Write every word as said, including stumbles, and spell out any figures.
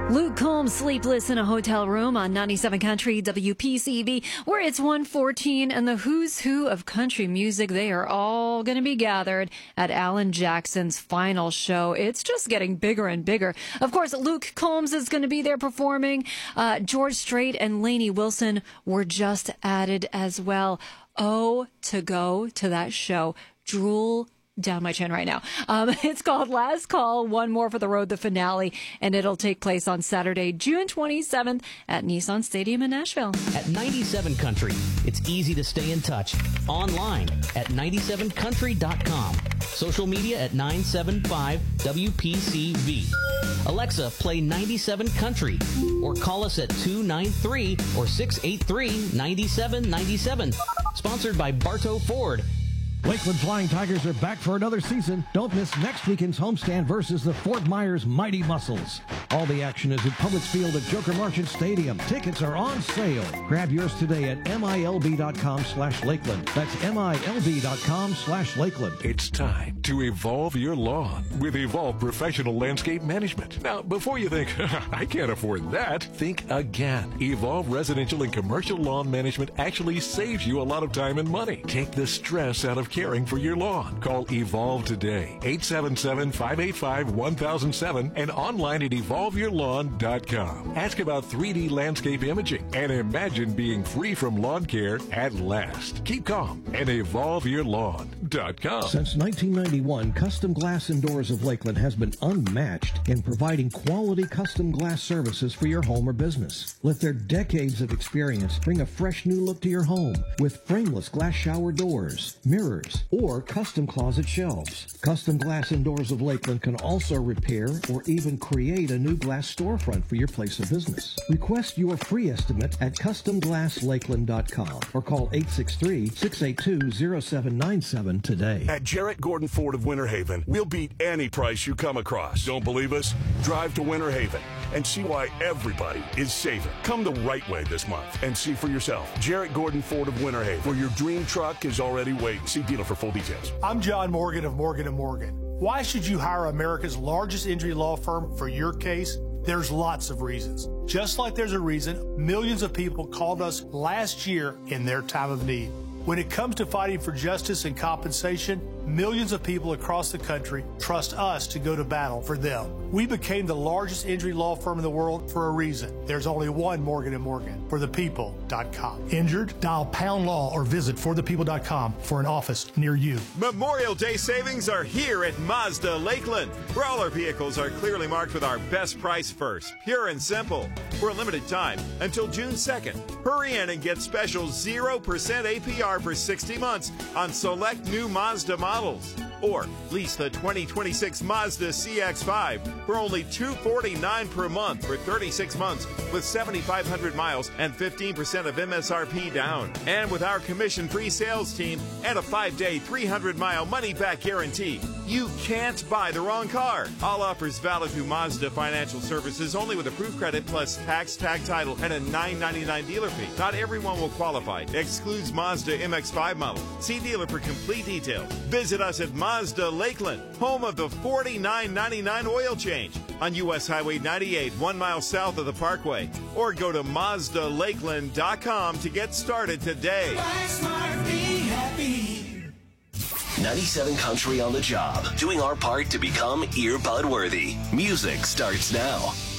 Luke Combs sleepless in a hotel room on ninety-seven Country W P C V, where it's one fourteen, and the who's who of country music, they are all going to be gathered at Alan Jackson's final show. It's just getting bigger and bigger. Of course, Luke Combs is going to be there performing. Uh, George Strait and Lainey Wilson were just added as well. Oh, to go to that show. Drool down my chin right now. Um, it's called Last Call, One More for the Road, the finale, and it'll take place on Saturday, June twenty-seventh at Nissan Stadium in Nashville. At ninety-seven Country, it's easy to stay in touch. Online at ninety-seven country dot com. Social media at nine seven five W P C V. Alexa, play ninety-seven Country, or call us at two nine three or six eight three nine seven nine seven. Sponsored by Bartow Ford. Lakeland Flying Tigers are back for another season. Don't miss next weekend's homestand versus the Fort Myers Mighty Muscles. All the action is at Publix Field at Joker Marchant Stadium. Tickets are on sale. Grab yours today at M I L B dot com slash Lakeland. That's M I L B dot com slash Lakeland. It's time to evolve your lawn with Evolve Professional Landscape Management. Now, before you think, I can't afford that, think again. Evolve Residential and Commercial Lawn Management actually saves you a lot of time and money. Take the stress out of caring for your lawn. Call Evolve today, eight seven seven, five eight five, one thousand seven, and online at evolve your lawn dot com. Ask about three D landscape imaging and imagine being free from lawn care at last. Keep calm and evolve your lawn dot com. Since nineteen ninety-one, Custom Glass Indoors of Lakeland has been unmatched in providing quality custom glass services for your home or business. Let their decades of experience bring a fresh new look to your home with frameless glass shower doors, mirrors, or custom closet shelves. Custom Glass Indoors of Lakeland can also repair or even create a new glass storefront for your place of business. Request your free estimate at custom glass lakeland dot com or call eight six three, six eight two, zero seven nine seven today. At Jarrett Gordon Ford of Winter Haven, we'll beat any price you come across. Don't believe us? Drive to Winter Haven and see why everybody is saving. Come the right way this month and see for yourself. Jarrett Gordon Ford of Winter Haven, where your dream truck is already waiting. See dealer for full details. I'm John Morgan of Morgan and Morgan. Why should you hire America's largest injury law firm for your case? There's lots of reasons. Just like there's a reason millions of people called us last year in their time of need. When it comes to fighting for justice and compensation, millions of people across the country trust us to go to battle for them. We became the largest injury law firm in the world for a reason. There's only one Morgan and Morgan, for the people dot com. Injured? Dial pound law or visit for the people dot com for an office near you. Memorial Day savings are here at Mazda Lakeland, where all our vehicles are clearly marked with our best price first, pure and simple. For a limited time, until June second, hurry in and get special zero percent A P R for sixty months on select new Mazda models. Or lease the twenty twenty-six Mazda C X five for only two hundred forty-nine dollars per month for thirty-six months with seventy-five hundred miles and fifteen percent of M S R P down. And with our commission-free sales team and a five-day, three hundred mile money-back guarantee, you can't buy the wrong car. All offers valid through Mazda Financial Services, only with approved credit plus tax, tag title, and a nine ninety-nine dealer fee. Not everyone will qualify. Excludes Mazda M X five model. See dealer for complete details. Visit us at Mazda Lakeland, home of the forty-nine ninety-nine oil change on U S Highway ninety-eight, one mile south of the Parkway. Or go to Mazda Lakeland dot com to get started today. Buy smart, be happy. ninety-seven Country on the job, doing our part to become earbud worthy. Music starts now.